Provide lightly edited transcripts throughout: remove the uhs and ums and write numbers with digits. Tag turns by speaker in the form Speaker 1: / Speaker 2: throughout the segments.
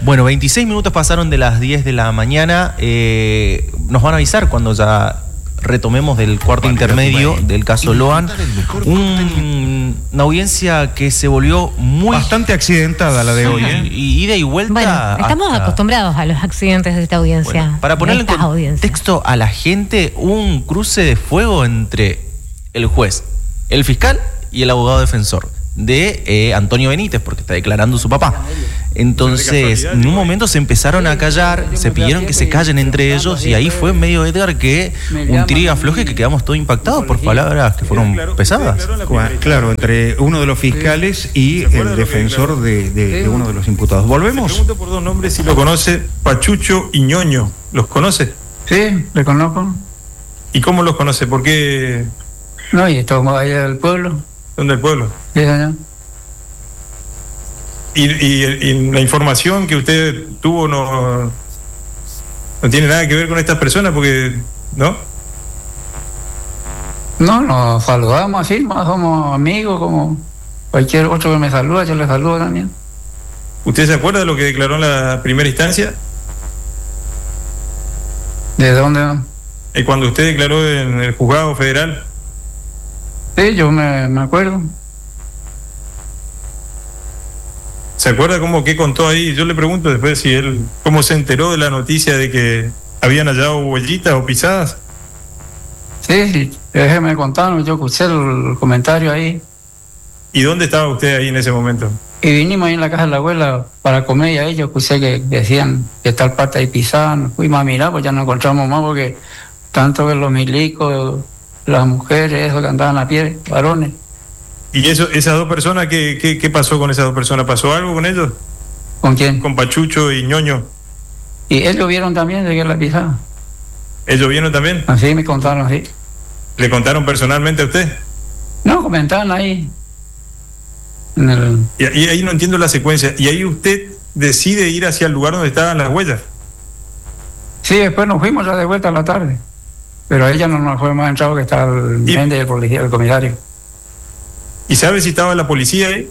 Speaker 1: Bueno, 26 minutos pasaron de las 10 de la mañana. Nos van a avisar cuando ya retomemos del cuarto intermedio del caso Loan. Una audiencia que se volvió bastante accidentada la de hoy, y ida y vuelta.
Speaker 2: Bueno, estamos acostumbrados a los accidentes de esta audiencia.
Speaker 1: Bueno, para ponerle en contexto a la gente, un cruce de fuego entre el juez, el fiscal y el abogado defensor de Antonio Benítez, porque está declarando su papá. Entonces, en un momento se empezaron a callar, se pidieron que se callen entre ellos, y ahí fue medio Edgar que un tiro y afloje que quedamos todos impactados por palabras que fueron pesadas.
Speaker 3: Claro, entre uno de los fiscales y el defensor de uno de los imputados. ¿Volvemos?
Speaker 4: Le pregunto por dos nombres si lo conoce, Pachucho y Ñoño. ¿Los conoce?
Speaker 5: Sí, le conozco.
Speaker 4: ¿Y cómo los conoce? ¿Por qué?
Speaker 5: No, y estamos allá del pueblo.
Speaker 4: ¿Dónde del pueblo?
Speaker 5: Sí, allá.
Speaker 4: Y la información que usted tuvo no tiene nada que ver con estas personas, porque ¿no?
Speaker 5: No, nos saludamos así, más somos amigos, como cualquier otro que me saluda, yo le saludo también.
Speaker 4: ¿Usted se acuerda de lo que declaró en la primera instancia?
Speaker 5: ¿De dónde?
Speaker 4: Cuando usted declaró en el juzgado federal.
Speaker 5: Sí, yo me acuerdo.
Speaker 4: ¿Se acuerda qué contó ahí? Yo le pregunto después si él, cómo se enteró de la noticia de que habían hallado huellitas o pisadas.
Speaker 5: Sí, déjeme contar, yo escuché el comentario ahí.
Speaker 4: ¿Y dónde estaba usted ahí en ese momento?
Speaker 5: Y vinimos ahí en la casa de la abuela para comer, y ahí yo escuché que decían que tal parte ahí pisada. Nos fuimos a mirar, pues ya no encontramos más, porque tanto que los milicos, las mujeres, eso que andaban a pie, varones.
Speaker 4: ¿Y esas dos personas, qué pasó con esas dos personas? ¿Pasó algo con ellos?
Speaker 5: ¿Con quién?
Speaker 4: Con Pachucho y Ñoño.
Speaker 5: ¿Y ellos vieron también de que la pisada?
Speaker 4: ¿Ellos vieron también?
Speaker 5: Así me contaron, sí.
Speaker 4: ¿Le contaron personalmente a usted?
Speaker 5: No, comentaron ahí.
Speaker 4: Y ahí no entiendo la secuencia. ¿Y ahí usted decide ir hacia el lugar donde estaban las huellas?
Speaker 5: Sí, después nos fuimos ya de vuelta a la tarde. Pero ahí ya no nos fue más entrado que estaba el Méndez y el policía, el comisario.
Speaker 4: ¿Y sabe si estaba la policía ahí?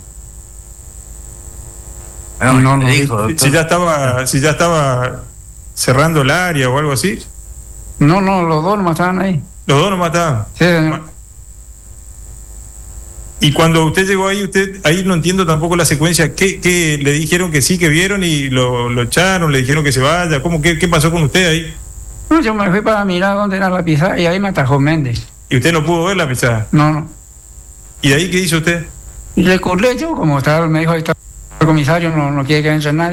Speaker 5: No
Speaker 4: dijo, si ya estaba cerrando el área o algo así.
Speaker 5: No, los dos nomás estaban ahí.
Speaker 4: ¿Los dos nomás estaban?
Speaker 5: Sí, señor.
Speaker 4: Y cuando usted llegó ahí, ahí no entiendo tampoco la secuencia. ¿Qué le dijeron que sí, que vieron y lo echaron, le dijeron que se vaya? ¿Qué pasó con usted ahí?
Speaker 5: No, yo me fui para mirar dónde era la pisada y ahí me atajó Méndez.
Speaker 4: ¿Y usted no pudo ver la pisada?
Speaker 5: No.
Speaker 4: ¿Y de ahí qué hizo usted?
Speaker 5: Y le curlé yo, como estaba, me dijo, ahí está el comisario, no quiere que entre nadie.